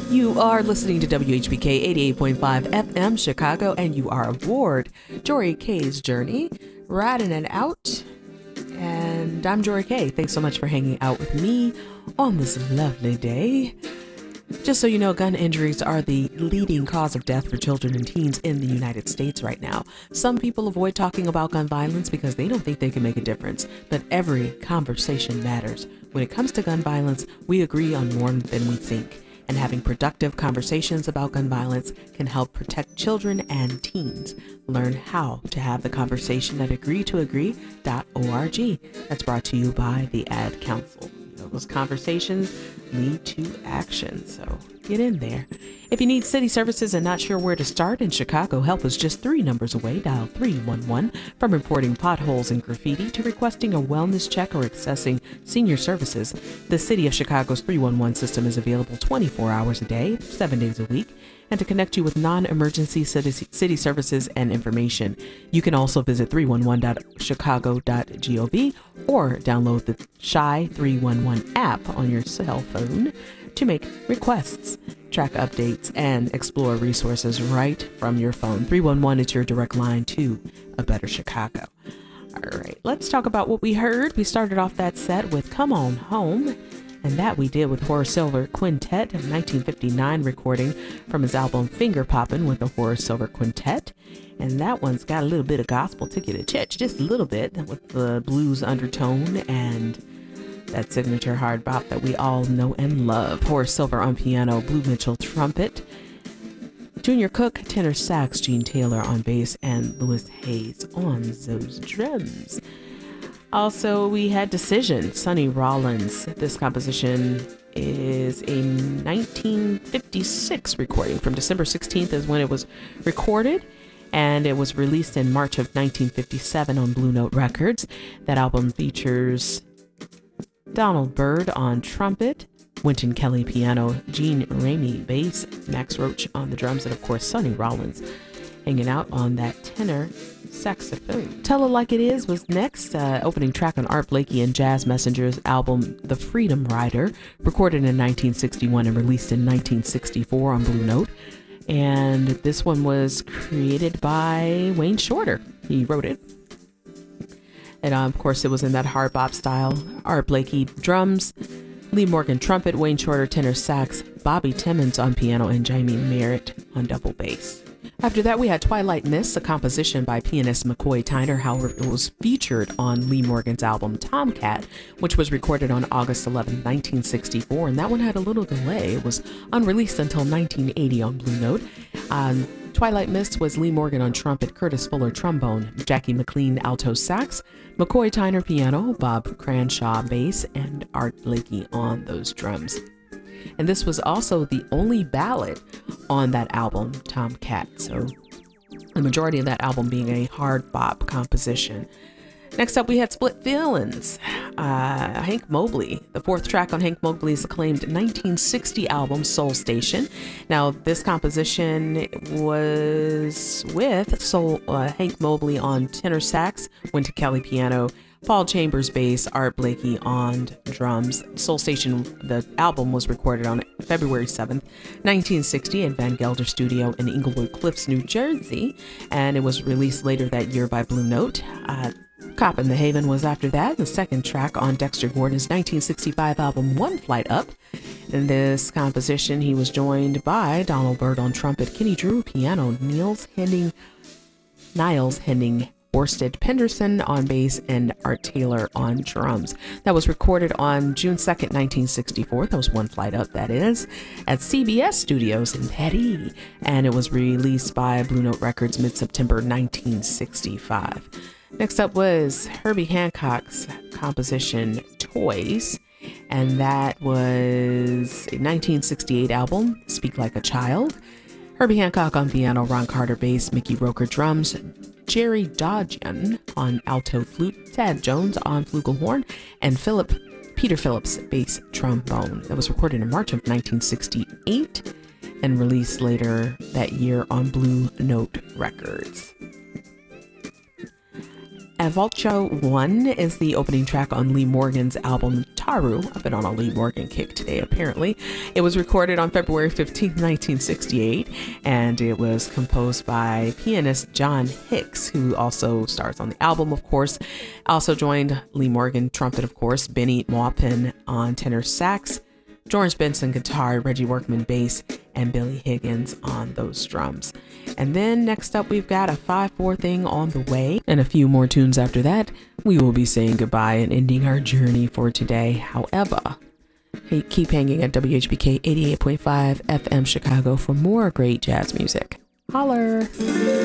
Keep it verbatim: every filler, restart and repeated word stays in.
You are listening to W H B K eighty-eight point five F M Chicago, and you are aboard Jory K's Journey, riding it out. And I'm Jory K. Thanks so much for hanging out with me on this lovely day. Just so you know, gun injuries are the leading cause of death for children and teens in the United States right now. Some people avoid talking about gun violence because they don't think they can make a difference, but every conversation matters. When it comes to gun violence, we agree on more than we think. And having productive conversations about gun violence can help protect children and teens. Learn how to have the conversation at agree to agree dot org. That's brought to you by the Ad Council. You know, those conversations lead to action, so get in there. If you need city services and not sure where to start, in Chicago, help is just three numbers away. Dial three one one. From reporting potholes and graffiti to requesting a wellness check or accessing senior services, the City of Chicago's three one one system is available twenty-four hours a day, seven days a week. And to connect you with non-emergency city, city services and information, you can also visit three one one dot chicago dot gov or download the Shy three one one app on your cell phone to make requests, track updates, and explore resources right from your phone. three one one is your direct line to a better Chicago. All right, let's talk about what we heard. We started off that set with Come On Home, and that we did with Horace Silver Quintet, a nineteen fifty-nine recording from his album Finger Poppin' with the Horace Silver Quintet. And that one's got a little bit of gospel ticket to church, just a little bit, with the blues undertone and that signature hard bop that we all know and love. Horace Silver on piano, Blue Mitchell trumpet, Junior Cook tenor sax, Gene Taylor on bass, and Louis Hayes on those drums. Also, we had Decision, Sonny Rollins. This composition is a nineteen fifty-six recording. From December sixteenth is when it was recorded, and it was released in March of nineteen fifty-seven on Blue Note Records. That album features Donald Byrd on trumpet, Wynton Kelly piano, Gene Ramey bass, Max Roach on the drums, and of course Sonny Rollins hanging out on that tenor saxophone. Tell It Like It Is was next, uh, opening track on Art Blakey and Jazz Messenger's album The Freedom Rider, recorded in nineteen sixty-one and released in nineteen sixty-four on Blue Note. And this one was created by Wayne Shorter. He wrote it. And uh, of course, it was in that hard bop style. Art Blakey drums, Lee Morgan trumpet, Wayne Shorter tenor sax, Bobby Timmons on piano, and Jamie Merritt on double bass. After that, we had Twilight Miss, a composition by pianist McCoy Tyner. However, it was featured on Lee Morgan's album Tomcat, which was recorded on August eleventh, nineteen sixty-four, and that one had a little delay. It was unreleased until nineteen eighty on Blue Note. Um, Twilight Miss was Lee Morgan on trumpet, Curtis Fuller trombone, Jackie McLean alto sax, McCoy Tyner piano, Bob Cranshaw bass, and Art Blakey on those drums. And this was also the only ballad on that album, Tomcat. So the majority of that album being a hard bop composition. Next up, we had Split Feelings, uh, Hank Mobley, the fourth track on Hank Mobley's acclaimed nineteen sixty album, Soul Station. Now, this composition was with Soul, uh, Hank Mobley on tenor sax, Wynton Kelly piano, Paul Chambers bass, Art Blakey on drums. Soul Station, the album, was recorded on February seventh, nineteen sixty at Van Gelder Studio in Inglewood Cliffs, New Jersey, and it was released later that year by Blue Note. Uh, Cop in the Haven was after that, the second track on Dexter Gordon's nineteen sixty-five album One Flight Up. In this composition, he was joined by Donald Byrd on trumpet, Kenny Drew piano, Niels Hending, Niles Hending, Orsted Penderson on bass, and Art Taylor on drums. That was recorded on June second, nineteen sixty-four. That was One Flight Up, that is, at C B S Studios in Paris. And it was released by Blue Note Records mid-September nineteen sixty-five. Next up was Herbie Hancock's composition Toys. And that was a nineteen sixty-eight album, Speak Like a Child. Herbie Hancock on piano, Ron Carter bass, Mickey Roker drums, Jerry Dodgian on alto flute, Tad Jones on flugelhorn, and Philip Peter Phillips bass trombone. That was recorded in March of nineteen sixty-eight and released later that year on Blue Note Records. Avalcho One is the opening track on Lee Morgan's album Taru. I've been on a Lee Morgan kick today, apparently. It was recorded on February fifteenth, nineteen sixty-eight, and it was composed by pianist John Hicks, who also stars on the album, of course. Also joined Lee Morgan, trumpet, of course, Benny Maupin on tenor sax, George Benson guitar, Reggie Workman bass, and Billy Higgins on those drums. And then next up, we've got a five four thing on the way, and a few more tunes after that. We will be saying goodbye and ending our journey for today. However, hey, keep hanging at W H B K eighty-eight point five F M Chicago for more great jazz music. Holler!